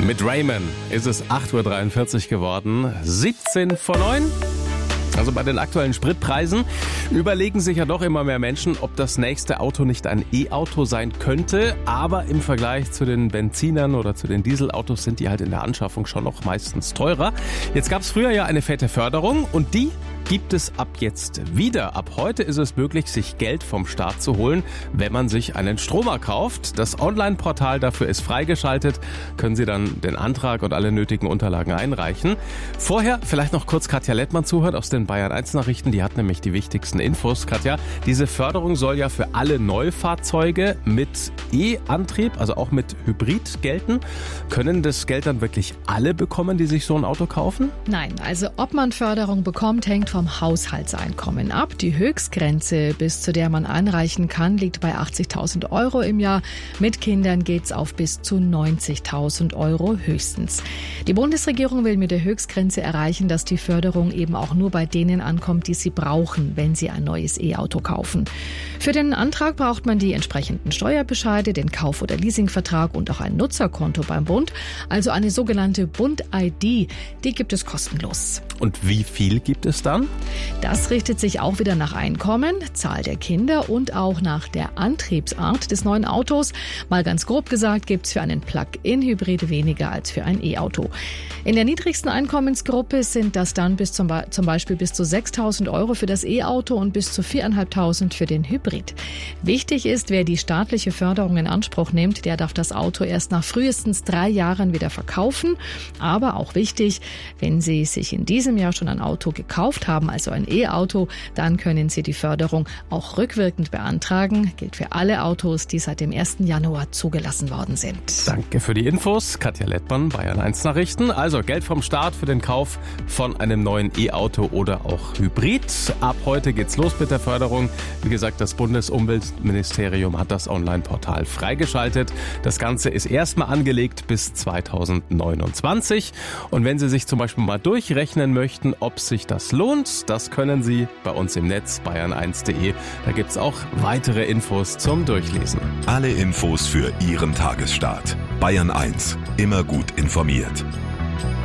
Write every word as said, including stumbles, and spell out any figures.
Mit Rayman ist es acht Uhr dreiundvierzig geworden, siebzehn vor neun. Also bei den aktuellen Spritpreisen überlegen sich ja doch immer mehr Menschen, ob das nächste Auto nicht ein E-Auto sein könnte. Aber im Vergleich zu den Benzinern oder zu den Dieselautos sind die halt in der Anschaffung schon noch meistens teurer. Jetzt gab es früher ja eine fette Förderung und die gibt es ab jetzt wieder. Ab heute ist es möglich, sich Geld vom Staat zu holen, wenn man sich einen Stromer kauft. Das Online-Portal dafür ist freigeschaltet. Können Sie dann den Antrag und alle nötigen Unterlagen einreichen. Vorher vielleicht noch kurz Katja Lettmann zuhört aus den Bayern eins Nachrichten. Die hat nämlich die wichtigsten Infos. Katja, diese Förderung soll ja für alle Neufahrzeuge mit E-Antrieb, also auch mit Hybrid gelten. Können das Geld dann wirklich alle bekommen, die sich so ein Auto kaufen? Nein, also ob man Förderung bekommt, hängt vom Haushaltseinkommen ab. Die Höchstgrenze, bis zu der man einreichen kann, liegt bei achtzigtausend Euro im Jahr. Mit Kindern geht's auf bis zu neunzigtausend Euro höchstens. Die Bundesregierung will mit der Höchstgrenze erreichen, dass die Förderung eben auch nur bei denen ankommt, die sie brauchen, wenn sie ein neues E-Auto kaufen. Für den Antrag braucht man die entsprechenden Steuerbescheide, den Kauf- oder Leasingvertrag und auch ein Nutzerkonto beim Bund. Also eine sogenannte Bund-I D, die gibt es kostenlos. Und wie viel gibt es dann? Das richtet sich auch wieder nach Einkommen, Zahl der Kinder und auch nach der Antriebsart des neuen Autos. Mal ganz grob gesagt, gibt es für einen Plug-in-Hybrid weniger als für ein E-Auto. In der niedrigsten Einkommensgruppe sind das dann bis zum, Be- zum Beispiel bis zu sechstausend Euro für das E-Auto und bis zu viertausendfünfhundert für den Hybrid. Wichtig ist, wer die staatliche Förderung in Anspruch nimmt, der darf das Auto erst nach frühestens drei Jahren wieder verkaufen. Aber auch wichtig, wenn Sie sich in diesem Jahr schon ein Auto gekauft haben, also ein E-Auto, dann können Sie die Förderung auch rückwirkend beantragen. Gilt für alle Autos, die seit dem ersten Januar zugelassen worden sind. Danke für die Infos. Katja Lettmann, Bayern eins Nachrichten. Also Geld vom Staat für den Kauf von einem neuen E-Auto oder auch Hybrid. Ab heute geht's los mit der Förderung. Wie gesagt, das Bundesumweltministerium hat das Online-Portal freigeschaltet. Das Ganze ist erstmal angelegt bis zweitausendneunundzwanzig. Und wenn Sie sich zum Beispiel mal durchrechnen möchten, ob sich das lohnt, das können Sie bei uns im Netz bayern eins punkt de. Da gibt's auch weitere Infos zum Durchlesen. Alle Infos für Ihren Tagesstart. Bayern eins. Immer gut informiert.